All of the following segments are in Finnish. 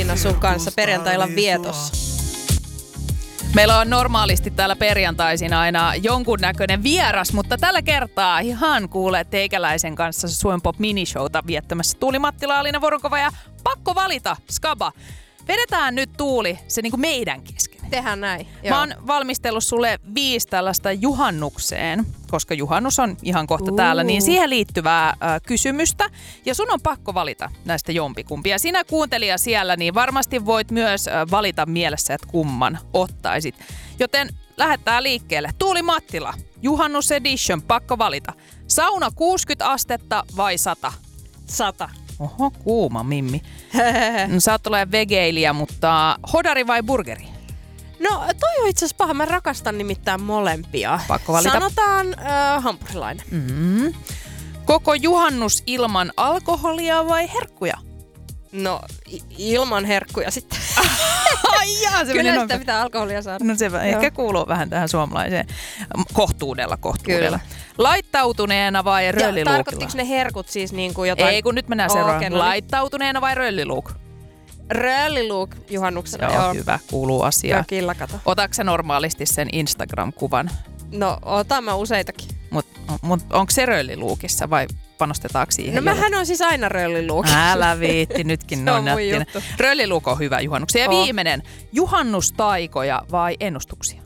Pauliina sun kanssa perjantai-illan vietossa. Meillä on normaalisti täällä perjantaisin aina jonkunnäköinen vieras, mutta tällä kertaa ihan kuulee teikäläisen kanssa Suomen Pop minishowta viettämässä Tuuli Mattila, Alina Voronkova ja pakko valita, Skaba. Vedetään nyt Tuuli se niinku meidän kesken. Tehdään näin. Joo. Mä oon valmistellut sulle 5 tällaista juhannukseen, koska juhannus on ihan kohta täällä, niin siihen liittyvää kysymystä. Ja sun on pakko valita näistä jompikumpia. Sinä kuuntelija siellä, niin varmasti voit myös valita mielessä, että kumman ottaisit. Joten lähdetään liikkeelle. Tuuli Mattila, juhannus edition, pakko valita. Sauna 60 astetta vai 100? 100. Oho, kuuma Mimmi. No, saat olla vegeilijä, mutta hodari vai burgeri? No toi on itse asiassa paha. Mä rakastan nimittäin molempia. Pakko valita. Sanotaan hampurilainen. Mm-hmm. Koko juhannus ilman alkoholia vai herkkuja? No ilman herkkuja sitten. Ai jaa, se Kyllä sitä pitää alkoholia saada. No se ehkä kuuluu vähän tähän suomalaiseen kohtuudella. Kyllä. Laittautuneena vai rölliluukilla? Tarkoittiko ne herkut siis niin kuin jotain? Ei, kun nyt mennään seuraavaan. Laittautuneena vai rölliluuk? Rölliluuk juhannuksena. Joo, hyvä, kuuluu asiaan. Joo, kyllä, kato. Otatko sä normaalisti sen Instagram-kuvan? No, otan mä useitakin. Mut onko se rölliluukissa vai panostetaanko siihen? No mähän on siis aina rölliluukissa. Älä viitti, nytkin se on nättinä. Rölliluuk on hyvä juhannuksia. Ja viimeinen, juhannustaikoja vai ennustuksia?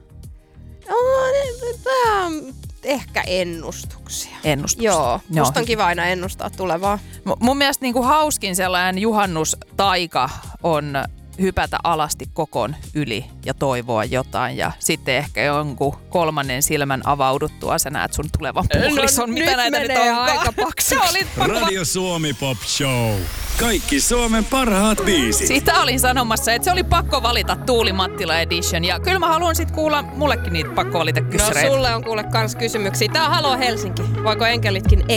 Ehkä ennustuksia. Ennustuksia. Joo, musta on kiva aina ennustaa tulevaa. Mun mielestä niinku hauskin sellainen juhannustaika on hypätä alasti kokon yli ja toivoa jotain. Ja sitten ehkä jonkun kolmannen silmän avauduttua sä näet sun tulevan puolison. No, mitä näitä nyt onkaan? Aika paksuksi. Radio Suomi Pop Show. Kaikki Suomen parhaat biisit. Sitä olin sanomassa, että se oli pakko valita Tuuli Mattila Edition. Ja kyllä mä haluan sit kuulla mullekin niitä pakko valita kyssäreitä. No sulle on kuule kans kysymyksiä. Tää on Halo Helsinki. Voiko enkelitkin